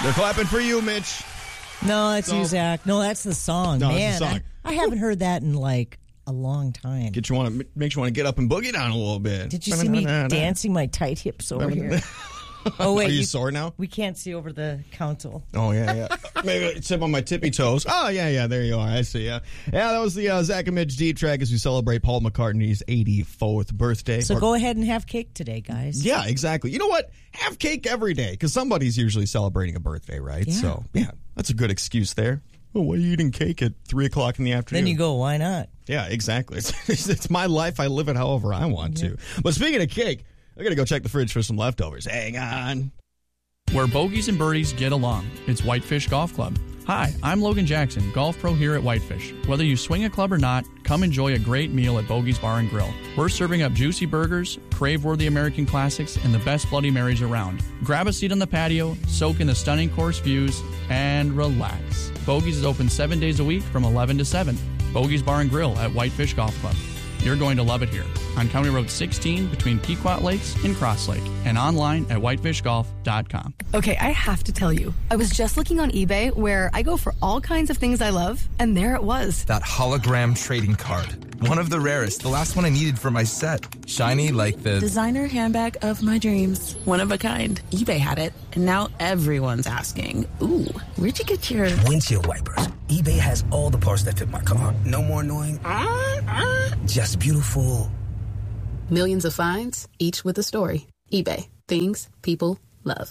They're clapping for you, Mitch. No, that's you, Zach. No, that's the song. No, Man, it's the song. I haven't heard that in like a long time. Makes you want to get up and boogie down a little bit. Did you see me dancing my tight hips over here? Oh, wait. Are you sore now? We can't see over the console. Oh, yeah. Maybe tip on my tippy toes. Oh, yeah, there you are. I see, yeah. Yeah, that was the Zach and Mitch D-track as we celebrate Paul McCartney's 84th birthday. So go ahead and have cake today, guys. Yeah, exactly. You know what? Have cake every day, because somebody's usually celebrating a birthday, right? Yeah. So, yeah, that's a good excuse there. Oh, why are you eating cake at 3 o'clock in the afternoon? Then you go, why not? Yeah, exactly. It's my life. I live it however I want to. But speaking of cake, I got to go check the fridge for some leftovers. Hang on. Where bogeys and birdies get along. It's Whitefish Golf Club. Hi, I'm Logan Jackson, golf pro here at Whitefish. Whether you swing a club or not, come enjoy a great meal at Bogey's Bar and Grill. We're serving up juicy burgers, crave-worthy American classics, and the best Bloody Marys around. Grab a seat on the patio, soak in the stunning course views, and relax. Bogey's is open 7 days a week from 11 to 7. Bogey's Bar and Grill at Whitefish Golf Club. You're going to love it here on County Road 16 between Pequot Lakes and Cross Lake and online at whitefishgolf.com. Okay, I have to tell you, I was just looking on eBay where I go for all kinds of things I love, and there it was. That hologram trading card. One of the rarest, the last one I needed for my set. Shiny like the designer handbag of my dreams. One of a kind. eBay had it, and now everyone's asking, ooh, where'd you get your windshield wipers? eBay has all the parts that fit my car. No more annoying, just beautiful. Millions of finds, each with a story. eBay. Things people love.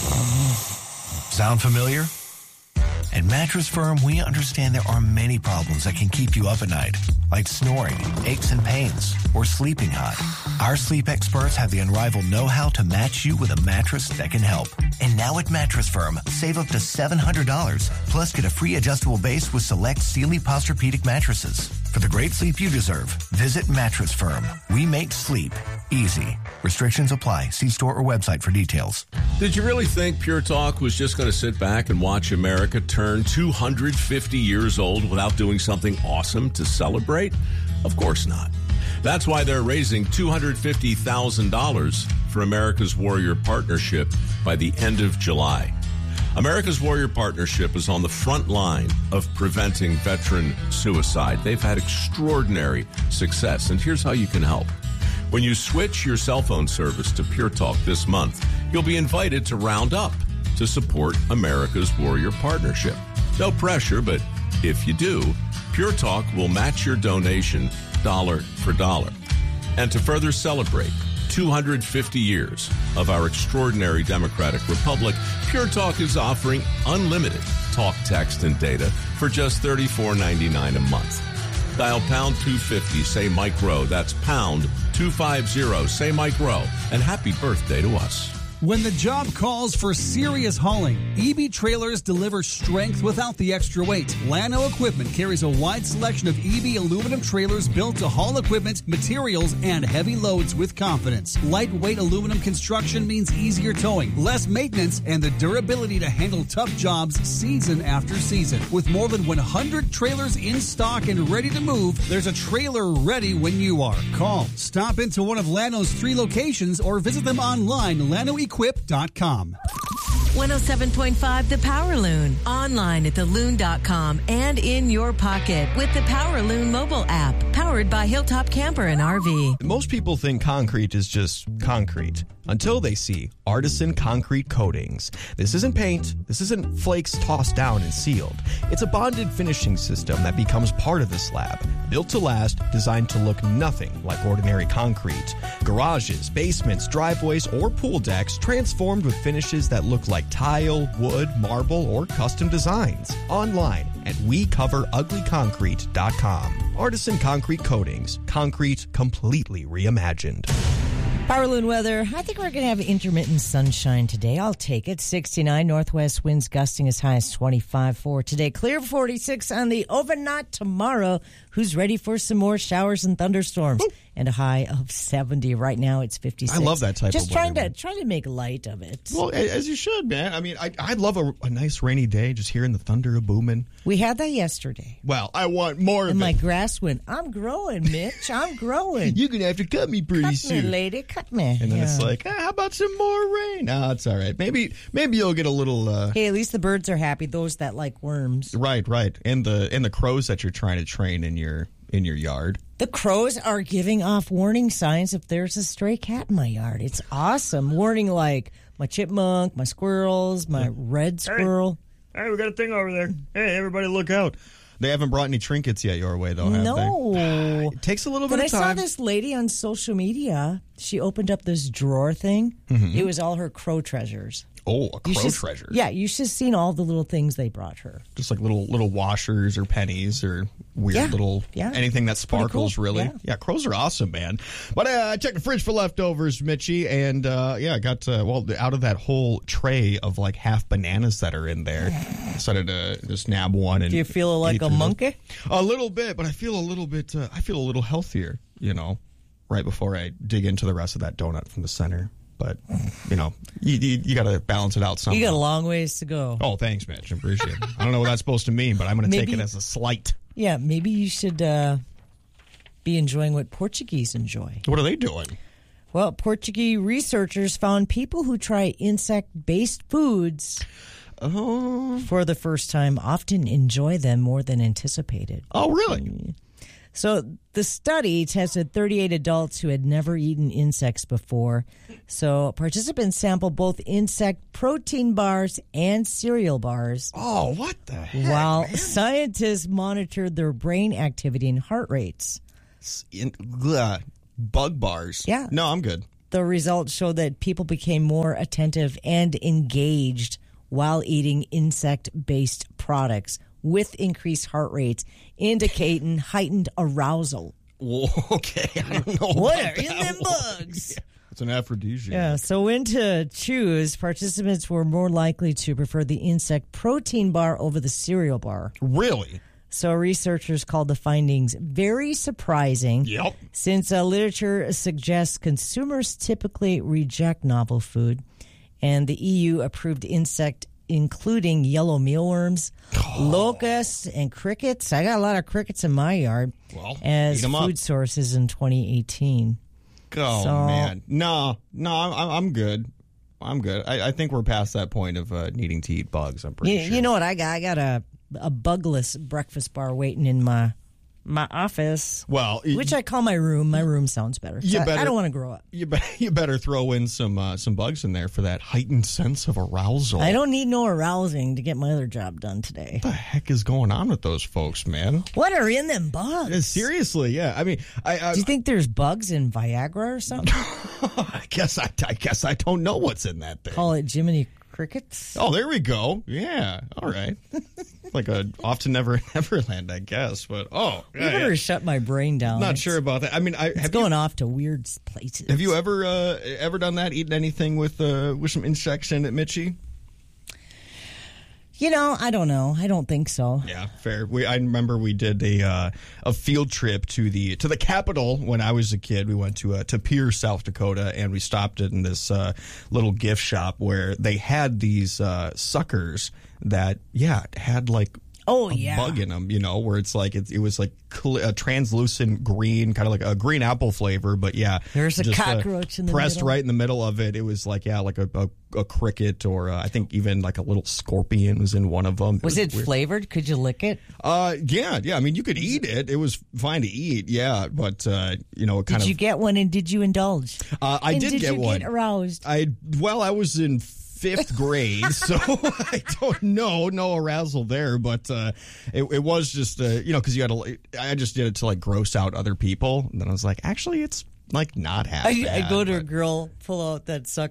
Sound familiar? At Mattress Firm, we understand there are many problems that can keep you up at night, like snoring, aches and pains, or sleeping hot. Our sleep experts have the unrivaled know-how to match you with a mattress that can help. And now at Mattress Firm, save up to $700, plus get a free adjustable base with select Sealy Posturepedic mattresses. For the great sleep you deserve, visit Mattress Firm. We make sleep easy. Restrictions apply. See store or website for details. Did you really think Pure Talk was just going to sit back and watch America turn 250 years old without doing something awesome to celebrate? Of course not. That's why they're raising $250,000 for America's Warrior Partnership by the end of July. America's Warrior Partnership is on the front line of preventing veteran suicide. They've had extraordinary success, and here's how you can help. When you switch your cell phone service to Pure Talk this month, you'll be invited to round up to support America's Warrior Partnership. No pressure, but if you do, Pure Talk will match your donation dollar for dollar. And to further celebrate 250 years of our extraordinary democratic republic, Pure Talk is offering unlimited talk, text, and data for just $34.99 a month. Dial pound 250, say Mike Rowe. That's pound 250, say Mike Rowe. And happy birthday to us. When the job calls for serious hauling, EB Trailers deliver strength without the extra weight. Lano Equipment carries a wide selection of EB aluminum trailers built to haul equipment, materials, and heavy loads with confidence. Lightweight aluminum construction means easier towing, less maintenance, and the durability to handle tough jobs season after season. With more than 100 trailers in stock and ready to move, there's a trailer ready when you are. Call, stop into one of Lano's 3 locations, or visit them online, lanoequip.com. 107.5 The Power Loon. Online at theloon.com and in your pocket with the Power Loon mobile app. Powered by Hilltop Camper and RV. Most people think concrete is just concrete until they see Artisan Concrete Coatings. This isn't paint. This isn't flakes tossed down and sealed. It's a bonded finishing system that becomes part of the slab. Built to last, designed to look nothing like ordinary concrete. Garages, basements, driveways, or pool decks transformed with finishes that look like tile, wood, marble, or custom designs. Online at WeCoverUglyConcrete.com. Artisan Concrete Coatings. Concrete completely reimagined. Power Loon weather. I think we're going to have intermittent sunshine today. I'll take it. 69 northwest winds gusting as high as 25 for today. Clear 46 on the overnight tomorrow. Who's ready for some more showers and thunderstorms? and a high of 70. Right now it's 56. I love that type Just of weather. Just trying to make light of it. Well, as you should, man. I mean, I'd love a nice rainy day, just hearing the thunder booming. We had that yesterday. Well, I want more of and it. my grass went, I'm growing, Mitch. I'm growing. You're going to have to cut me pretty soon. Cut me, lady. Cut me. And then it's like, how about some more rain? No, it's all right. Maybe you'll get a little... Hey, at least the birds are happy, those that like worms. Right. And the crows that you're trying to train in your yard. The crows are giving off warning signs if there's a stray cat in my yard. It's awesome. Warning like my chipmunk, my squirrels, my red squirrel. Hey, we got a thing over there. Hey, everybody look out. They haven't brought any trinkets yet your way, though, have No. they? It takes a little bit of time. But I saw this lady on social media. She opened up this drawer thing. Mm-hmm. It was all her crow treasures. Oh, a crow treasure. Yeah, you should have seen all the little things they brought her. Just like little washers or pennies or weird anything that sparkles, cool. really. Yeah, crows are awesome, man. But I checked the fridge for leftovers, Mitchie, and I got, out of that whole tray of like half bananas that are in there, I decided to just nab one. And do you feel like a monkey? A little bit, but I feel a little healthier, right before I dig into the rest of that donut from the center. But, you got to balance it out somehow. You got a long ways to go. Oh, thanks, Mitch. I appreciate it. I don't know what that's supposed to mean, but I'm going to take it as a slight. Yeah, maybe you should be enjoying what Portuguese enjoy. What are they doing? Well, Portuguese researchers found people who try insect-based foods for the first time often enjoy them more than anticipated. Oh, really? So the study tested 38 adults who had never eaten insects before. So participants sampled both insect protein bars and cereal bars. Oh, what the heck? While scientists monitored their brain activity and heart rates. Bug bars. Yeah. No, I'm good. The results showed that people became more attentive and engaged while eating insect-based products, with increased heart rates, indicating heightened arousal. Whoa, okay, I don't know. What are in them bugs? Yeah, it's an aphrodisiac. Yeah, so when to choose, participants were more likely to prefer the insect protein bar over the cereal bar. Really? So researchers called the findings very surprising. Yep. Since literature suggests consumers typically reject novel food, and the EU approved insect including yellow mealworms, locusts, and crickets. I got a lot of in my yard as food sources in 2018. Oh, man. No, I'm good. I'm good. I think we're past that point of needing to eat bugs, I'm pretty sure. You know what I got? I got a bugless breakfast bar waiting in my office, which I call my room. My room sounds better. I don't want to grow up. You better throw in some bugs in there for that heightened sense of arousal. I don't need no arousing to get my other job done today. What the heck is going on with those folks, man? What are in them bugs? Seriously, yeah. I mean, do you think there's bugs in Viagra or something? I guess I don't know what's in that thing. Call it Jiminy Crickets. Oh, there we go. Yeah. All right. Like a off to Neverland, I guess. But you better shut my brain down. Not sure about that. I mean, it's going off to weird places. Have you ever done that? Eaten anything with some insects in it, Mitchie? I don't know. I don't think so. Yeah, fair. I remember we did a field trip to the capital when I was a kid. We went to Pierce, South Dakota, and we stopped in this little gift shop where they had these suckers that had like bug in them, where it's like it was like a translucent green, kind of like a green apple flavor, but there's a cockroach in the pressed middle. right in the middle of it. It was like like a cricket, or I think even like a little scorpion was in one of them. Was it flavored? Could you lick it? Yeah. I mean, you could eat it. It was fine to eat. Yeah, but Did you get one and did you indulge? I did get one. Did you get aroused? I was in 5th grade, so I don't know, no arousal there, but it was just because you had to. I just did it to like gross out other people, and then I was like, actually, it's like not half bad. I go to a girl, pull out that sucker,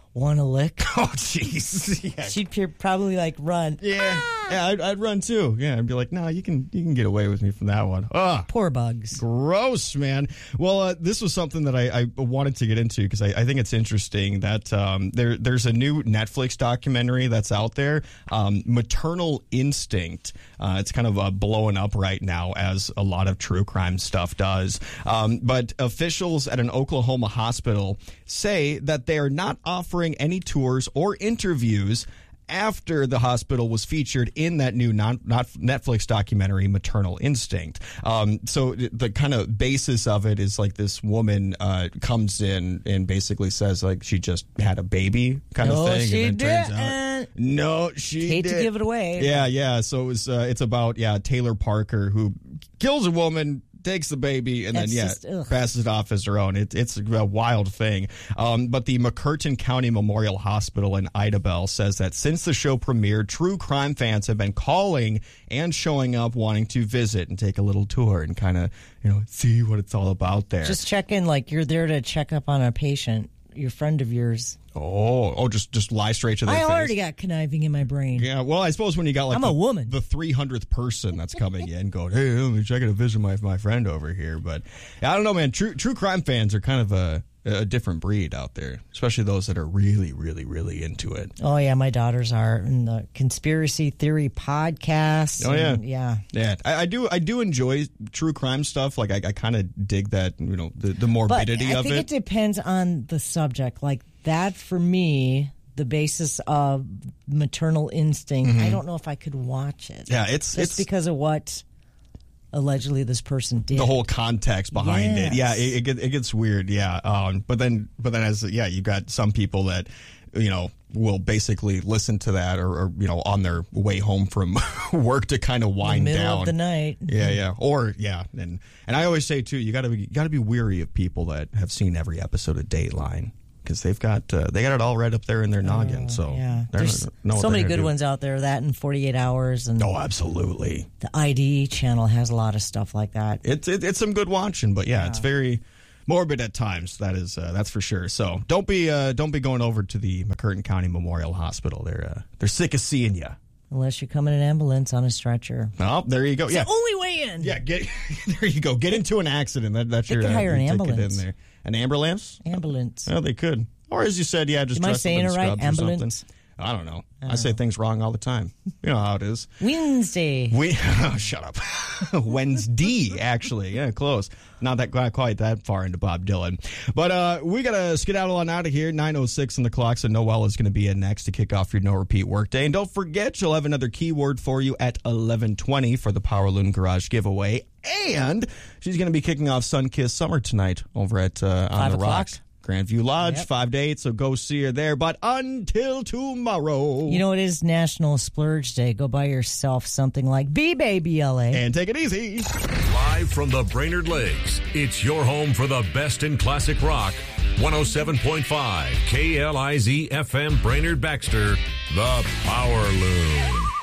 want to lick? Oh, jeez. Yeah. She'd probably like run. Yeah. Yeah, I'd run too. Yeah, I'd be like, no, you can get away with me from that one. Ugh. Poor bugs. Gross, man. Well, this was something that I wanted to get into because I think it's interesting that there's a new Netflix documentary that's out there, Maternal Instinct. It's kind of blowing up right now, as a lot of true crime stuff does. But officials at an Oklahoma hospital say that they are not offering any tours or interviews after the hospital was featured in that new Netflix documentary, Maternal Instinct. So the kind of basis of it is like this woman comes in and basically says like she just had a baby kind of thing. She and then turns out, no, she hate did. to give it away. Yeah. So it was, it's about Taylor Parker, who kills a woman, takes the baby, and then passes it off as her own. It's a wild thing. But the McCurtain County Memorial Hospital in Idabel says that since the show premiered, true crime fans have been calling and showing up wanting to visit and take a little tour and kind of, see what it's all about there. Just check in, like you're there to check up on a patient, your friend of yours. Just lie straight to their face. I already got conniving in my brain. Yeah, well, I suppose when you got like I'm a woman, the 300th person that's coming in going, hey, let me check out a visit my friend over here. But I don't know, man. True crime fans are kind of a different breed out there, especially those that are really, really, really into it. Oh, yeah, my daughters are in the conspiracy theory podcast. Oh, yeah. Yeah. I do enjoy true crime stuff. Like, I kind of dig that, the morbidity of it. I think it depends on the subject. Like, that, for me, the basis of Maternal Instinct, I don't know if I could watch it. Yeah, it's because of what allegedly this person did. The whole context behind it. Yeah, it gets weird. Yeah. But then you got some people that, will basically listen to that or on their way home from work to kind of wind down. Middle of the night. Yeah. Or, and I always say, too, you got to be weary of people that have seen every episode of Dateline. Because they got it all right up there in their noggin. So there's so many good ones out there. That in 48 Hours, and absolutely. The ID channel has a lot of stuff like that. It's some good watching, but it's very morbid at times. That's for sure. So don't be going over to the McCurtain County Memorial Hospital. They're sick of seeing you. Unless you come in an ambulance on a stretcher. Oh, there you go. It's the only way in. Yeah, there you go. Get into an accident. That's your hire an ambulance in there. An ambulance? Ambulance. Well, they could. Or as you said, just am I dress saying up in it right? scrubs Ambulance? or something. I don't know. I say things wrong all the time. You know how it is. Wednesday. Shut up. Wednesday, actually. Yeah, close. Not quite that far into Bob Dylan. But we got to skedaddle on out of here. 9:06 on the clock, so Noelle is going to be in next to kick off your no-repeat workday. And don't forget, she'll have another keyword for you at 11:20 for the Power Loon Garage giveaway. And she's going to be kicking off Sunkissed Summer tonight over at On the Rocks. Grandview Lodge, 5 to 8, so go see her there. But until tomorrow. It is National Splurge Day. Go buy yourself something like B-Baby LA. And take it easy. Live from the Brainerd Lakes, it's your home for the best in classic rock. 107.5 KLIZ FM Brainerd Baxter, the Power Loon.